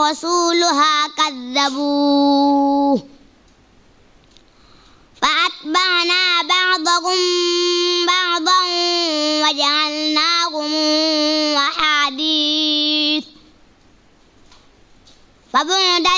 ورسولها كذبوه فأتبعنا بعضهم بعضا وجعلناهم أحاديث فبعدا